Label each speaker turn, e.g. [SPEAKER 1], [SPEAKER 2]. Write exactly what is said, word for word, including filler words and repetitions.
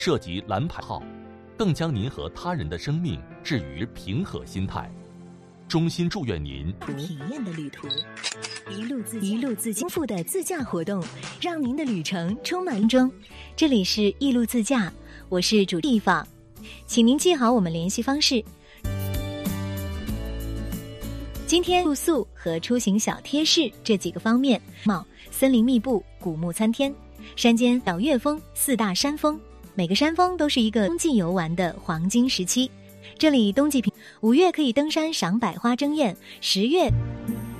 [SPEAKER 1] 涉及蓝牌号，更将您和他人的生命置于平和心态。衷心祝愿您
[SPEAKER 2] 体验的旅途，一路自一路自丰富的自驾活动，让您的旅程充满中。这里是一路自驾，我是主地方，请您记好我们联系方式。今天住宿和出行小贴士这几个方面，貌森林密布，古木参天，山间小岳峰，四大山峰，每个山峰都是一个冬季游玩的黄金时期。这里冬季平，五月可以登山赏百花争艳，十月